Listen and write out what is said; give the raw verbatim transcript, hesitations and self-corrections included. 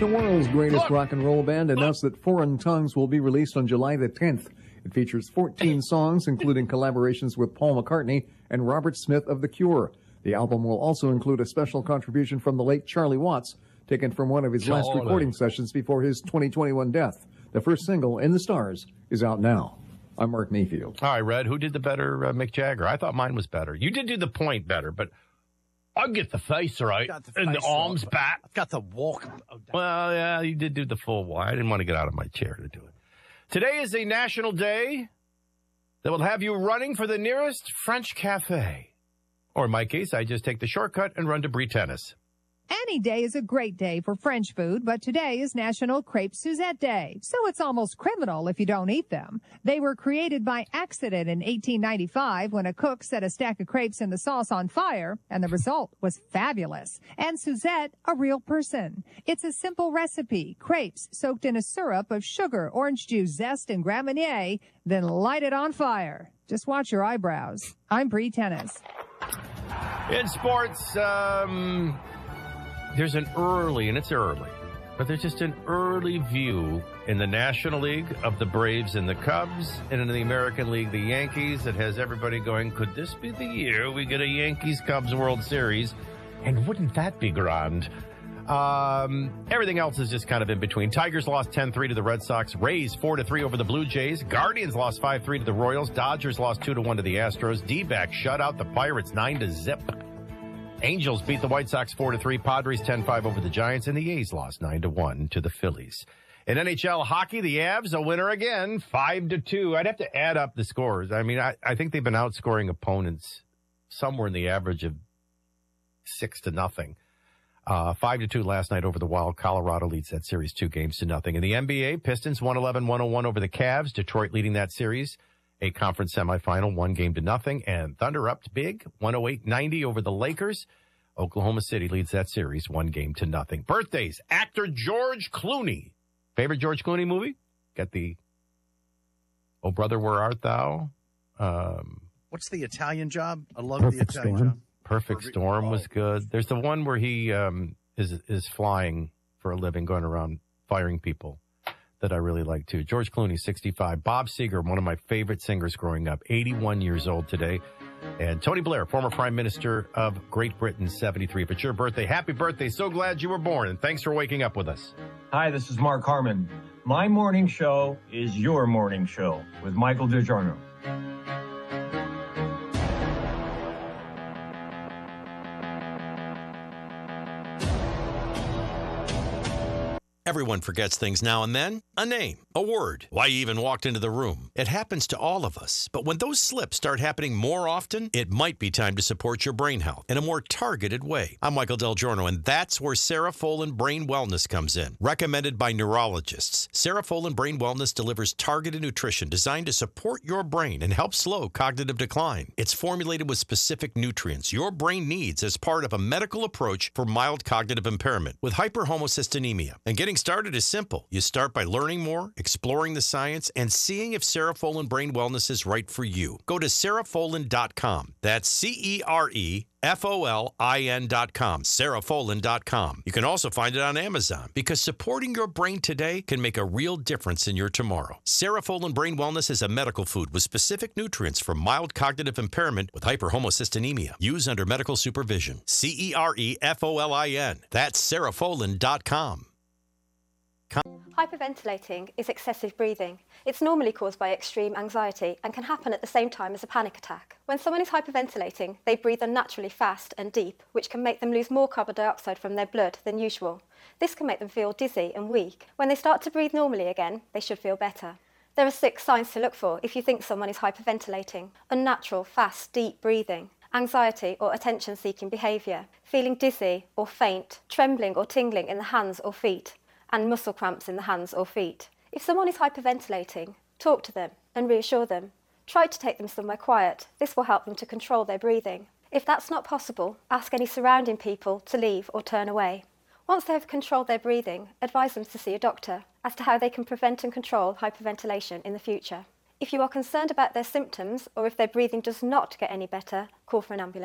The world's greatest Look. rock and roll band announced that Foreign Tongues will be released on July the tenth. It features fourteen songs, including collaborations with Paul McCartney and Robert Smith of The Cure. The album will also include a special contribution from the late Charlie Watts, taken from one of his last Charlie. recording sessions before his twenty twenty-one death. The first single, In the Stars, is out now. I'm Mark Mayfield. All right, Red, who did the better uh, Mick Jagger? I thought mine was better. You did do the point better, but I'll get the face right Got the and the face arms right. back. I've got the walk. Oh, Well, yeah, you did do the full why. I didn't want to get out of my chair to do it. Today is a national day that will have you running for the nearest French cafe. Or in my case, I just take the shortcut and run to Brie Tennis. Any day is a great day for French food, but today is National Crepe Suzette Day, so it's almost criminal if you don't eat them. They were created by accident in eighteen ninety-five when a cook set a stack of crepes in the sauce on fire, and the result was fabulous. And Suzette, a real person. It's a simple recipe, crepes soaked in a syrup of sugar, orange juice, zest, and Grand Marnier, then light it on fire. Just watch your eyebrows. I'm Brie Tennis. In sports, um... there's an early, and it's early, but there's just an early view in the National League of the Braves and the Cubs, and in the American League, the Yankees, that has everybody going, could this be the year we get a Yankees-Cubs World Series? And wouldn't that be grand? Um, everything else is just kind of in between. Tigers lost ten three to the Red Sox. Rays four to three over the Blue Jays. Guardians lost five three to the Royals. Dodgers lost two to one to the Astros. D-backs shut out the Pirates nine to zip. Angels beat the White Sox four to three. Padres ten five over the Giants, and the A's lost nine to one to the Phillies. In N H L hockey, the Avs a winner again, five to two. I'd have to add up the scores. I mean, I, I think they've been outscoring opponents somewhere in the average of six to nothing. Uh, five to two last night over the Wild. Colorado leads that series two games to nothing. In the N B A, Pistons one eleven one oh one over the Cavs. Detroit leading that series. A conference semifinal, one game to nothing. And Thunder up big, one oh eight ninety over the Lakers. Oklahoma City leads that series, one game to nothing. Birthdays, actor George Clooney. Favorite George Clooney movie? Got the Oh Brother, Where Art Thou? Um, What's the Italian Job? I love Perfect the Italian Storm. Job. Perfect Perfect- Storm was oh. good. There's the one where he um, is is flying for a living, going around firing people, that I really like too. George Clooney, sixty-five. Bob Seger, one of my favorite singers growing up, eighty-one years old today. And Tony Blair, former Prime Minister of Great Britain, seventy-three. If it's your birthday, happy birthday. So glad you were born, and thanks for waking up with us. Hi, this is Mark Harmon. My morning show is your morning show with Michael DiGiorno. Everyone forgets things now and then. A name, a word, why you even walked into the room. It happens to all of us. But when those slips start happening more often, it might be time to support your brain health in a more targeted way. I'm Michael Del Giorno, and that's where Serafolin Brain Wellness comes in. Recommended by neurologists, Serafolin Brain Wellness delivers targeted nutrition designed to support your brain and help slow cognitive decline. It's formulated with specific nutrients your brain needs as part of a medical approach for mild cognitive impairment with hyperhomocystinemia. And getting started is simple. You start by learning more, exploring the science, and seeing if Serafolin Brain Wellness is right for you. Go to Serafolin dot com. That's C E R E F O L I N dot com. Serafolin dot com. You can also find it on Amazon because supporting your brain today can make a real difference in your tomorrow. Serafolin Brain Wellness is a medical food with specific nutrients for mild cognitive impairment with hyperhomocystinemia. Use under medical supervision. C E R E F O L I N. That's Serafolin dot com. Hyperventilating is excessive breathing. It's normally caused by extreme anxiety and can happen at the same time as a panic attack. When someone is hyperventilating, they breathe unnaturally fast and deep, which can make them lose more carbon dioxide from their blood than usual. This can make them feel dizzy and weak. When they start to breathe normally again, they should feel better. There are six signs to look for if you think someone is hyperventilating: unnatural, fast, deep breathing, anxiety or attention-seeking behaviour, feeling dizzy or faint, trembling or tingling in the hands or feet, and muscle cramps in the hands or feet. If someone is hyperventilating, talk to them and reassure them. Try to take them somewhere quiet. This will help them to control their breathing. If that's not possible, ask any surrounding people to leave or turn away. Once they have controlled their breathing, advise them to see a doctor as to how they can prevent and control hyperventilation in the future. If you are concerned about their symptoms or if their breathing does not get any better, call for an ambulance.